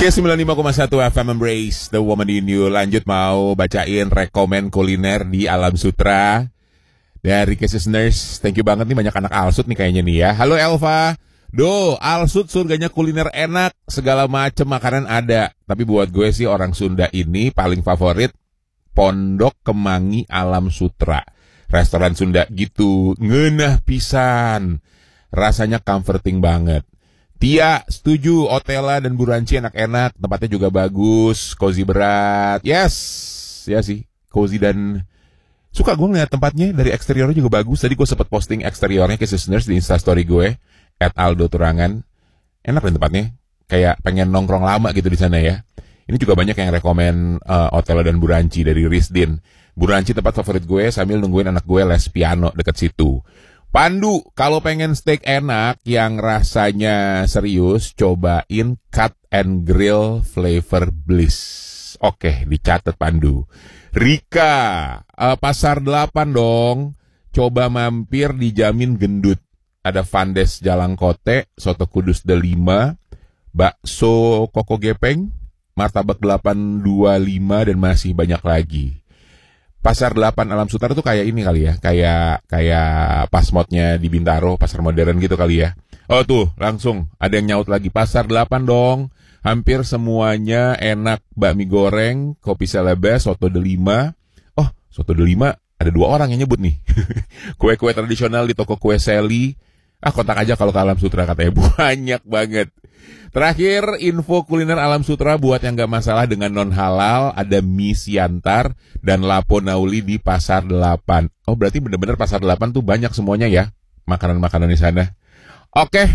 K95,1 FM Embrace The Woman in You. Lanjut mau bacain rekomen kuliner di Alam Sutra dari Cases Nurse. Thank you banget nih, banyak anak Alsut nih kayaknya nih ya. Halo Elva. Alsut surganya kuliner enak, segala macem makanan ada. Tapi buat gue sih orang Sunda ini paling favorit Pondok Kemangi Alam Sutra. Restoran Sunda gitu, ngeunah pisan. Rasanya comforting banget. Tia, setuju, Otela dan Buranci enak-enak, tempatnya juga bagus, cozy berat, yes, ya sih, cozy dan suka gue ngeliat tempatnya, dari eksteriornya juga bagus. Tadi gue sempet posting eksteriornya ke listeners di instastory gue, @aldo_turangan, enak kan tempatnya, kayak pengen nongkrong lama gitu di sana ya. Ini juga banyak yang rekomen Otela dan Buranci dari Risdin. Buranci tempat favorit gue sambil nungguin anak gue les piano deket situ. Pandu, kalau pengen steak enak yang rasanya serius, cobain Cut and Grill Flavor Bliss. Oke, dicatat Pandu. Rika, Pasar 8 dong. Coba mampir, dijamin gendut. Ada Vandes Jalangkote, Soto Kudus Delima, bakso Koko Gepeng, Martabak 825 dan masih banyak lagi. Pasar 8 Alam Sutra tuh kayak ini kali ya, kayak Pasmodnya di Bintaro, pasar modern gitu kali ya. Oh tuh, langsung ada yang nyaut lagi, Pasar 8 dong. Hampir semuanya enak, bakmi goreng, kopi selebes, soto delima. Oh, soto delima ada 2 orang yang nyebut nih. Kue-kue tradisional di toko kue Seli. Kontak aja kalau ke Alam Sutra, katanya banyak banget. Terakhir, info kuliner Alam Sutra buat yang gak masalah dengan non-halal, ada mie Siantar dan Lapo Nauli di Pasar 8. Oh, berarti benar-benar Pasar 8 tuh banyak semuanya ya, makanan-makanan di sana. Oke.